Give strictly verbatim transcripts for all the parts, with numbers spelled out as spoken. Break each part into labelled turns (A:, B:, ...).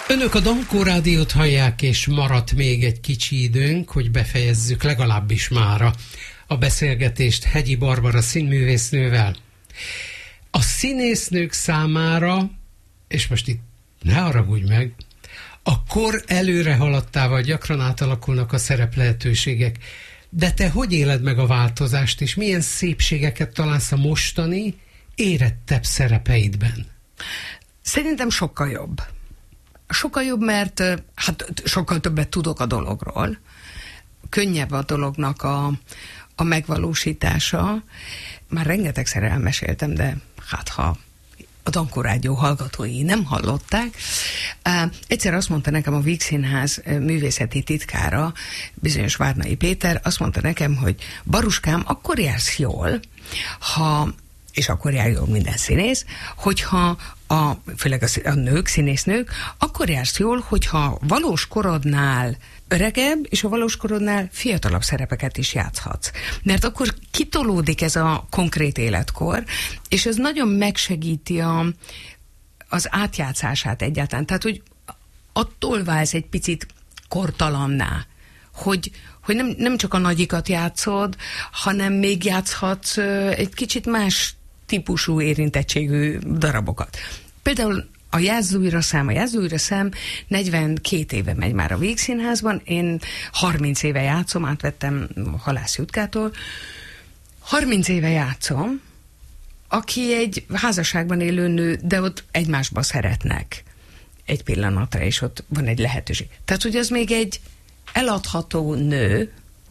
A: Önök a Dankó Rádiót hallják, és maradt még egy kicsi időnk, hogy befejezzük legalábbis mára a beszélgetést Hegyi Barbara színművésznővel. A színésznők számára, és most itt ne haragudj meg, a kor előre haladtával gyakran átalakulnak a szereplehetőségek. De te hogy éled meg a változást, és milyen szépségeket találsz a mostani, érettebb szerepeidben?
B: Szerintem sokkal jobb. Sokkal jobb, mert hát sokkal többet tudok a dologról. Könnyebb a dolognak a, a megvalósítása. Már rengetegszer elmeséltem, de hát ha a Dankó Rádió hallgatói nem hallották. Uh, egyszer azt mondta nekem a Víg Színház művészeti titkára, bizonyos Várnai Péter, azt mondta nekem, hogy Baruskám, akkor jársz jól, ha, és akkor jár jól minden színész, hogyha a, főleg a, a nők, színésznők, akkor jársz jól, hogyha valós korodnál öregebb, és a valós korodnál fiatalabb szerepeket is játszhatsz. Mert akkor kitolódik ez a konkrét életkor, és ez nagyon megsegíti a, az átjátszását egyáltalán. Tehát, hogy attól válsz egy picit kortalanná, hogy, hogy nem, nem csak a nagyikat játszod, hanem még játszhatsz egy kicsit más típusú érintettségű darabokat. Például a Jászz-Újra szám, a Jászz-Újra szám negyvenkét éve megy már a Víg Színházban, én harminc éve játszom, átvettem Halász Jutkától, harminc éve játszom, aki egy házasságban élő nő, de ott egymásba szeretnek egy pillanatra, és ott van egy lehetőség. Tehát, hogy az még egy eladható nő,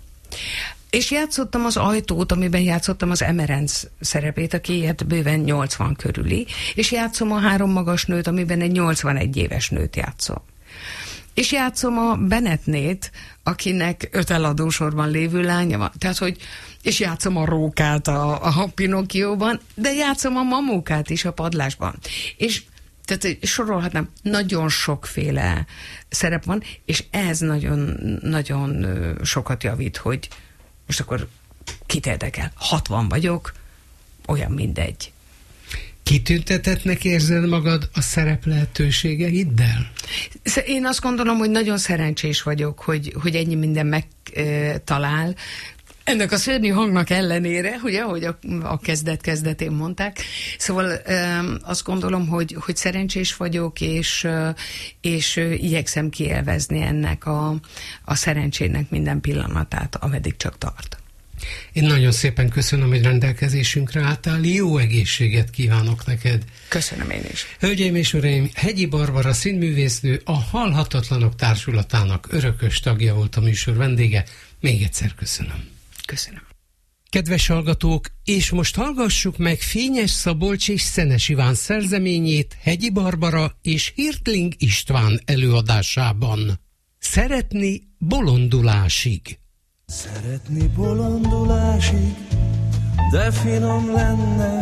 B: és játszottam az Ajtót, amiben játszottam az Emerenc szerepét, aki hát bőven nyolcvan körüli, és játszom a Három magas nőt, amiben egy nyolcvanegy éves nőt játszom. És játszom a Benetnét, akinek öt eladósorban lévő lánya van. Tehát, hogy, és játszom a Rókát a, a Pinokkióban, de játszom a Mamókát is a Padlásban. És tehát sorolhatnám, nagyon sokféle szerep van, és ez nagyon, nagyon sokat javít, hogy most akkor kit érdekel? hatvan vagyok, olyan mindegy.
A: Kitüntetettnek érzed magad a szerep lehetőségeiddel?
B: Én azt gondolom, hogy nagyon szerencsés vagyok, hogy, hogy ennyi minden megtalál. Ennek a szörnyű hangnak ellenére, ugye, ahogy a, a kezdet-kezdetén mondták. Szóval um, azt gondolom, hogy, hogy szerencsés vagyok, és, uh, és uh, igyekszem kielvezni ennek a, a szerencsének minden pillanatát, ameddig csak tart.
A: Én nagyon szépen köszönöm, hogy rendelkezésünkre álltál. Jó egészséget kívánok neked.
B: Köszönöm én is.
A: Hölgyeim és uraim, Hegyi Barbara színművésznő, a Halhatatlanok Társulatának örökös tagja volt a műsor vendége. Még egyszer köszönöm.
B: Köszönöm.
A: Kedves hallgatók, és most hallgassuk meg Fényes Szabolcs és Szenes Iván szerzeményét Hegyi Barbara és Hirtling István előadásában. Szeretni bolondulásig.
C: Szeretni bolondulásig, de finom lenne,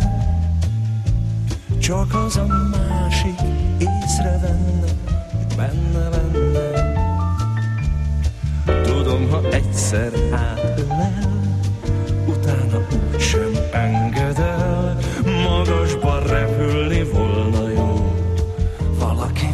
C: csak az a másik észrevenne, hogy benne lenne. Tudom, ha egyszer átölel,